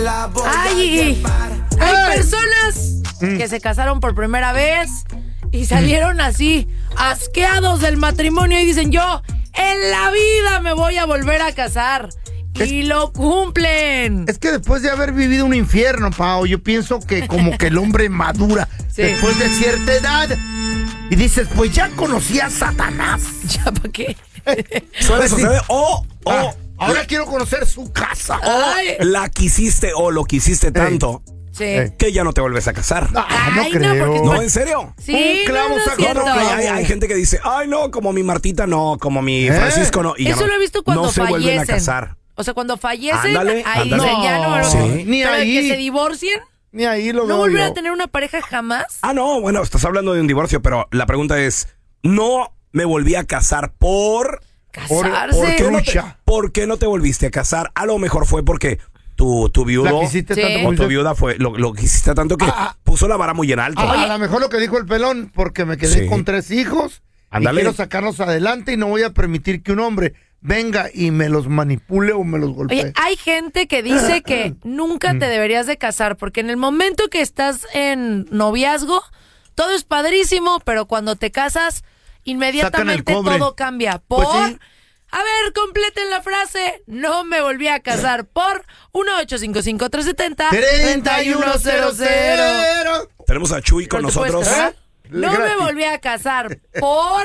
Ay, hay personas que se casaron por primera vez y salieron así, asqueados del matrimonio y dicen, yo en la vida me voy a volver a casar. Y lo cumplen. Es que después de haber vivido un infierno, Pao, yo pienso que como que el hombre madura después de cierta edad y dices, pues ya conocí a Satanás. ¿Ya para qué? Suele suceder ahora quiero conocer su casa. La quisiste o lo quisiste tanto que ya no te vuelves a casar. No creo. No, ¿en serio? Sí, un clavo saca otro clavo. Hay gente que dice, ay no, como mi Martita no, como mi Francisco no. Y ya eso lo he visto cuando no se fallecen. vuelven a casar. O sea, cuando fallecen, Ándale. ahí dicen, ya no. Sí. Ni Pero ahí. que se divorcien, Ni ahí lo ¿no veo volver yo. a tener una pareja jamás? Ah, no, bueno, estás hablando de un divorcio, pero la pregunta es, no me volví a casar por... Casarse. ¿Por qué no te volviste a casar? A lo mejor fue porque tu viudo La quisiste tanto o como tu dices. viuda fue lo quisiste tanto que puso la vara muy en alto. A lo mejor lo que dijo el pelón, porque me quedé con 3 hijos Ándale. y quiero sacarlos adelante y no voy a permitir que un hombre venga y me los manipule o me los golpee. Oye, hay gente que dice que nunca te deberías de casar porque en el momento que estás en noviazgo, todo es padrísimo, pero cuando te casas, inmediatamente todo cambia. Pues sí. A ver, completen la frase. No me volví a casar por 1-855-370-3100. Tenemos a Chuy con nosotros. No me volví a casar por...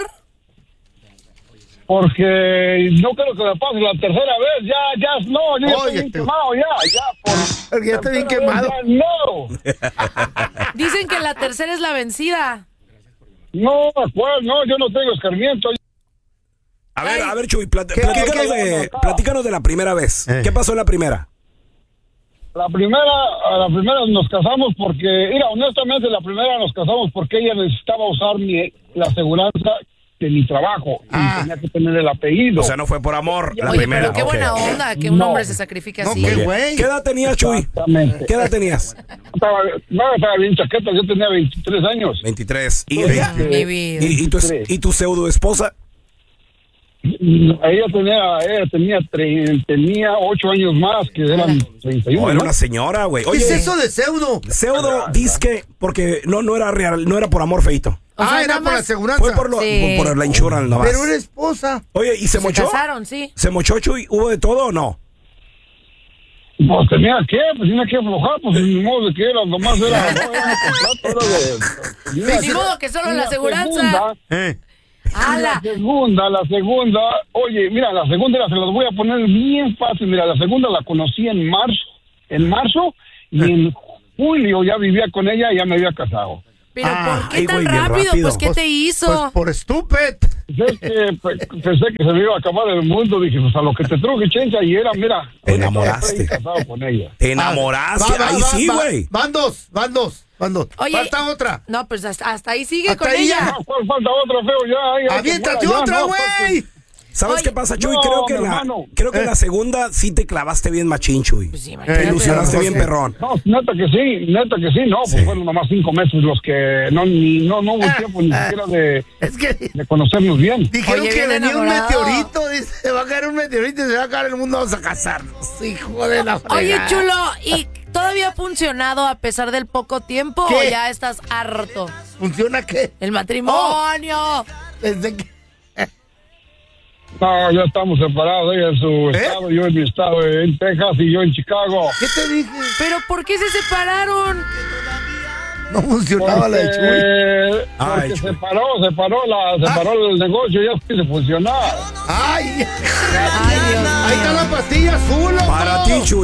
Porque no creo que me pase la tercera vez. Ya estoy bien quemado, Ya estoy bien quemado. No. Dicen que la tercera es la vencida. No, pues no, yo no tengo escarmiento. A ver, Chuy, platícanos de la primera vez. ¿Qué pasó en la primera? A la primera nos casamos porque, mira, honestamente, la primera nos casamos porque ella necesitaba usar la aseguranza de mi trabajo y tenía que tener el apellido. O sea, no fue por amor la Oye, primera. pero qué buena onda que un hombre se sacrifique así. ¿Qué edad tenías, Chuy? Exactamente. ¿Qué edad tenías? Estaba bien chaqueta, yo tenía 23 años. 23. Mi vida. ¿Y tu pseudo esposa? Ella tenía 8 años más, que eran 31. No, era una señora, güey. ¿Qué es eso de pseudo? Pseudo, disque, porque no era real, no era por amor feito. O sea, era nada por la más- aseguranza. Fue por la insurance nomás. Pero era esposa. Oye, ¿y se mochó? casaron, sí. ¿Se mochó, Chuy? ¿Hubo de todo o no? Pues tenía que aflojar, pues ni modo de que era, nomás era un contrato, Ni modo que solo la aseguranza. La segunda, oye, mira, la segunda se las voy a poner bien fácil. Mira, la segunda la conocí en marzo, y en julio ya vivía con ella y ya me había casado. Pero ¿por qué tan rápido? Pues, ¿qué te hizo? Pues por estúpido. Es que pensé que se me iba a acabar el mundo. Dije, pues a lo que te truje, chencha, y era, mira. Te enamoraste. Estoy casado con ella. Te enamoraste. Ahí sí, güey. Van dos. Oye, falta otra. No, pues hasta ahí sigue Hasta con ahí ella. ya. No, falta otra, feo, ya. ¡Aviéntate otra, güey! ¿Sabes qué pasa, Chuy? No, Creo que la segunda sí te clavaste bien machín, Chuy. Pues sí, Te imagínate. ilusionaste bien perrón. No, neta que sí, no, pues fueron nomás 5 meses los que no hubo tiempo ni siquiera Es que de conocernos bien. dijeron Oye, que bien venía un enamorado. meteorito, dice, se va a caer un meteorito y se va a acabar el mundo, vamos a casarnos. Hijo de la fregada. Oye, chulo, ¿y todavía ha funcionado a pesar del poco tiempo o ¿Qué? ya estás harto? ¿Funciona qué? El matrimonio. Desde que... No, ya estamos separados, ella en su estado, yo en mi estado, en Texas y yo en Chicago. ¿Qué te dije? ¿Pero por qué se separaron? No funcionaba la de Chuy. Porque Chuy. se paró el negocio, ya quiso funcionar. ¡Ay! Ay, Dios Ahí está mío. la pastilla azul, loco. Para ti, Chuy.